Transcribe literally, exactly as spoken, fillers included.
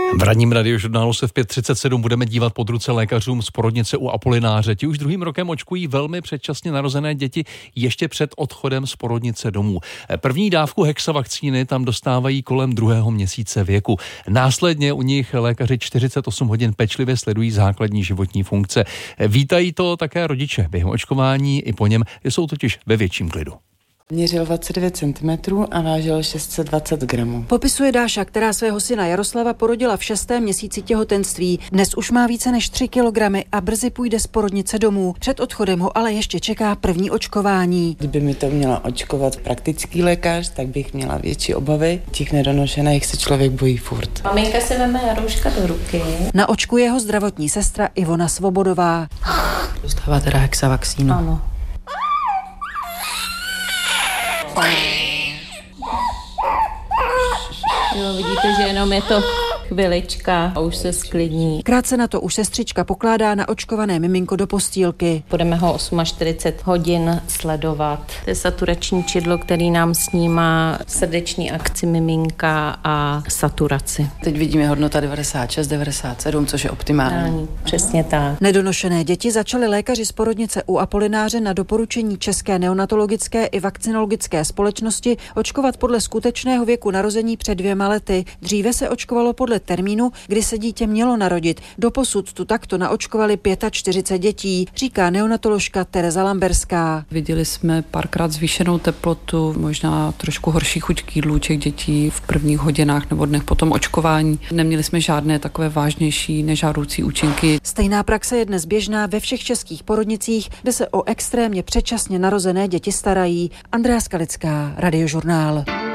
V ranním radiožurnálu se v pět třicet sedm budeme dívat pod ruce lékařům z porodnice u Apolináře. Ti už druhým rokem očkují velmi předčasně narozené děti ještě před odchodem z porodnice domů. První dávku hexavakcíny tam dostávají kolem druhého měsíce věku. Následně u nich lékaři čtyřicet osm hodin pečlivě sledují základní životní funkce. Vítají to také rodiče během očkování, i po něm jsou totiž ve větším klidu. Měřil dvacet devět centimetrů a vážil šest set dvacet gramů. Popisuje Dáša, která svého syna Jaroslava porodila v šestém měsíci těhotenství. Dnes už má více než tři kilogramy a brzy půjde z porodnice domů. Před odchodem ho ale ještě čeká první očkování. Kdyby mi to měla očkovat praktický lékař, tak bych měla větší obavy. Těch nedonošených se člověk bojí furt. Maminka se veme Jarouška do ruky. Na očku jeho zdravotní sestra Ivona Svobodová. Dostává teda hexavakcínu. Ano. Jo, vidíte, že jenom je to chvilička a už se sklidní. Krátce na to už sestřička pokládá na očkované miminko do postýlky. Budeme ho čtyřicet osm hodin sledovat. To je saturační čidlo, který nám snímá srdeční akci miminka a saturaci. Teď vidíme hodnota devadesát šest devadesát sedm, což je optimální. Přesně tak. Nedonošené děti začaly lékaři z porodnice u Apolináře na doporučení České neonatologické i vakcinologické společnosti očkovat podle skutečného věku narození před dvěma lety. Dříve se očkovalo podle termínu, kdy se dítě mělo narodit. Doposud tu takto naočkovali čtyřicet pět dětí, říká neonatoložka Tereza Lamberská. Viděli jsme párkrát zvýšenou teplotu, možná trošku horší chuť k jídlu těch dětí v prvních hodinách nebo dnech po tom očkování. Neměli jsme žádné takové vážnější nežádoucí účinky. Stejná praxe je dnes běžná ve všech českých porodnicích, kde se o extrémně předčasně narozené děti starají. Andrea Skalická, Radiožurnál.